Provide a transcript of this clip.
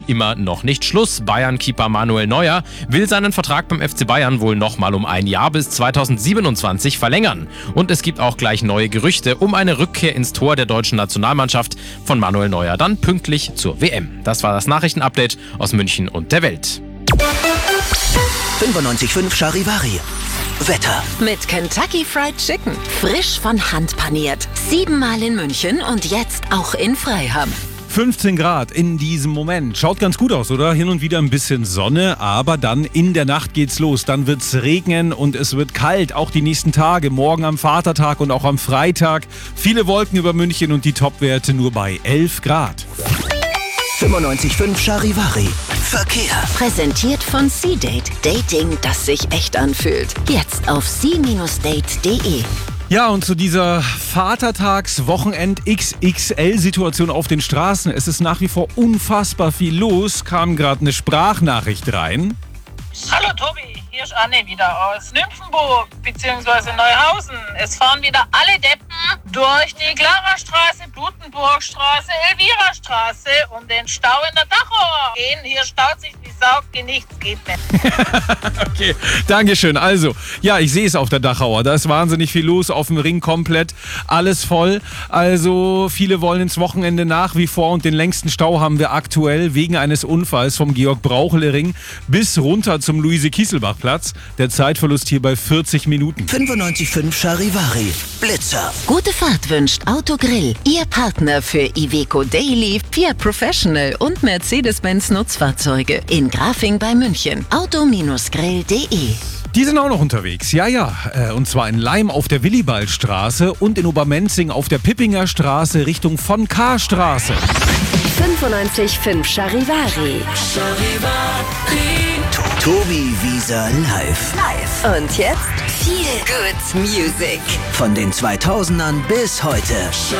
immer noch nicht Schluss. Bayern-Keeper Manuel Neuer will seinen Vertrag beim FC Bayern wohl nochmal um ein Jahr bis 2027 verlängern. Und es gibt auch gleich neue Gerüchte um eine Rückkehr ins Tor der deutschen Nationalmannschaft von Manuel Neuer dann pünktlich zur WM. Das war das Nachrichtenupdate aus München und der Welt. 95.5 Charivari. Wetter. Mit Kentucky Fried Chicken. Frisch von Hand paniert. 7-mal in München und jetzt auch in Freiham. 15 Grad in diesem Moment. Schaut ganz gut aus, oder? Hin und wieder ein bisschen Sonne, aber dann in der Nacht geht's los. Dann wird's regnen und es wird kalt, auch die nächsten Tage. Morgen am Vatertag und auch am Freitag. Viele Wolken über München und die Topwerte nur bei 11 Grad. 95.5 Charivari. Verkehr. Präsentiert von C-Date. Dating, das sich echt anfühlt. Jetzt auf c-date.de. Ja, und zu dieser Vatertags-Wochenend-XXL-Situation auf den Straßen. Es ist nach wie vor unfassbar viel los. Kam gerade eine Sprachnachricht rein. Hallo Tobi, hier ist Anne wieder aus Nymphenburg bzw. Neuhausen. Es fahren wieder alle Deppen durch die Klarastraße, Blutenburgstraße, Elvirastraße, um den Stau in der Dachauer gehen. Hier staut sich die Sau, nichts geht mehr. Okay, Dankeschön. Also, ja, ich sehe es auf der Dachauer. Da ist wahnsinnig viel los, auf dem Ring komplett alles voll. Also, viele wollen ins Wochenende nach wie vor und den längsten Stau haben wir aktuell wegen eines Unfalls vom Georg-Brauchele-Ring bis runter zum Luise-Kieselbach-Platz. Der Zeitverlust hier bei 40 Minuten. 95.5 Charivari. Blitzer. Gute Fahrt wünscht Autogrill. Ihr Partner für Iveco Daily, Fiat Professional und Mercedes-Benz Nutzfahrzeuge. In Grafing bei München. Auto-grill.de. Die sind auch noch unterwegs, ja. Und zwar in Laim auf der Willibaldstraße und in Obermenzing auf der Pippinger Straße Richtung von K-Straße. 95.5 Charivari. Tobi Wieser live. Und jetzt viel Good Music. Von den 2000ern bis heute.